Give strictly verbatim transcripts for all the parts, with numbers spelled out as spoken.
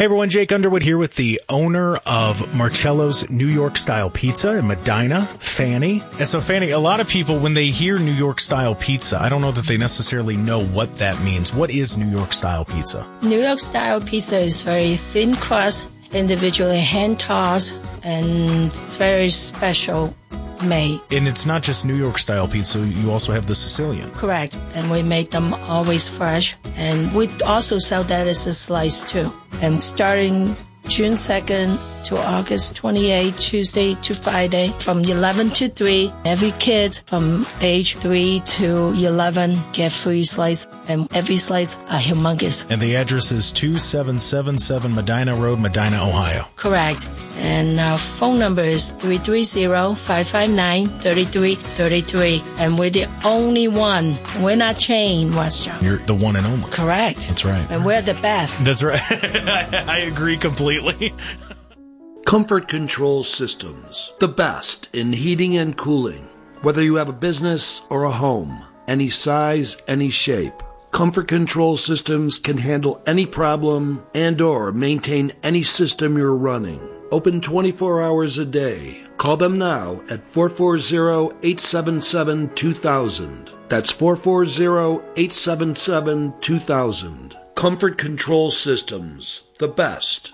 Hey everyone, Jake Underwood here with the owner of Marcello's New York Style Pizza in Medina, Fanny. And so Fanny, a lot of people, when they hear New York Style Pizza, I don't know that they necessarily know what that means. What is New York Style Pizza? New York Style Pizza is very thin crust, individually hand-tossed, and very special made. And it's not just New York Style pizza, you also have the Sicilian. Correct. And we make them always fresh. And we also sell that as a slice too. And starting June second to August twenty-eighth, Tuesday to Friday, from eleven to three, every kid from age three to eleven get free slice, and every slice are humongous. And the address is two seven seven seven Medina Road, Medina, Ohio. Correct. And our phone number is three three zero, five five nine, three three three three. And we're the only one. We're not chained, Westchester. You're the one and only. Correct. That's right. And we're the best. That's right. I agree completely. Comfort Control Systems, the best in heating and cooling. Whether you have a business or a home, any size, any shape, Comfort Control Systems can handle any problem and or maintain any system you're running. Open twenty-four hours a day. Call them now at four four zero, eight seven seven, two thousand. That's four four zero, eight seven seven, two thousand. Comfort Control Systems, the best.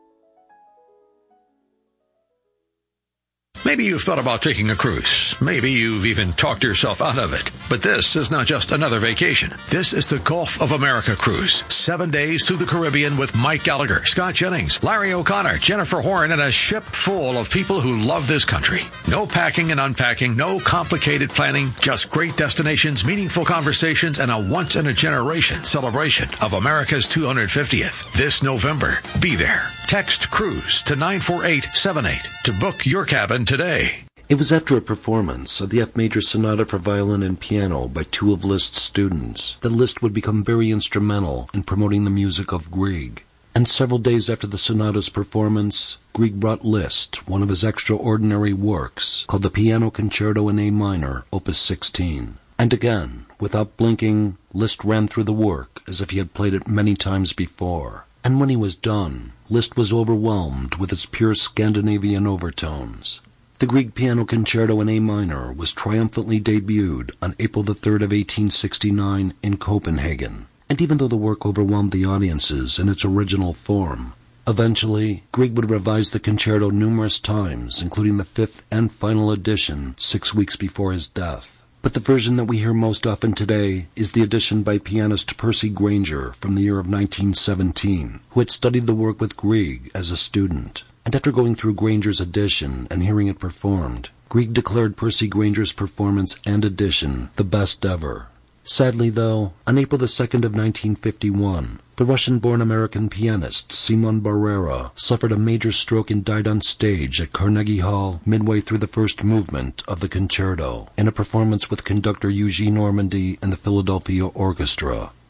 Maybe you've thought about taking a cruise. Maybe you've even talked yourself out of it. But this is not just another vacation. This is the Gulf of America cruise. Seven days through the Caribbean with Mike Gallagher, Scott Jennings, Larry O'Connor, Jennifer Horn, and a ship full of people who love this country. No packing and unpacking, no complicated planning, just great destinations, meaningful conversations, and a once-in-a-generation celebration of America's two hundred fiftieth. This November, be there. Text CRUISE to nine four eight seven eight to book your cabin today. It was after a performance of the F Major Sonata for violin and piano by two of Liszt's students that Liszt would become very instrumental in promoting the music of Grieg. And several days after the sonata's performance, Grieg brought Liszt one of his extraordinary works called the Piano Concerto in A minor, Opus sixteen. And again, without blinking, Liszt ran through the work as if he had played it many times before. And when he was done, Liszt was overwhelmed with its pure Scandinavian overtones. The Grieg Piano Concerto in A minor was triumphantly debuted on April the third of eighteen sixty-nine in Copenhagen. And even though the work overwhelmed the audiences in its original form, eventually Grieg would revise the concerto numerous times, including the fifth and final edition six weeks before his death. But the version that we hear most often today is the edition by pianist Percy Grainger from the year of nineteen seventeen, who had studied the work with Grieg as a student. And after going through Grainger's edition and hearing it performed, Grieg declared Percy Grainger's performance and edition the best ever. Sadly, though, on April the second of nineteen fifty-one, the Russian-born American pianist Simon Barrera suffered a major stroke and died on stage at Carnegie Hall midway through the first movement of the concerto in a performance with conductor Eugene Ormandy and the Philadelphia Orchestra.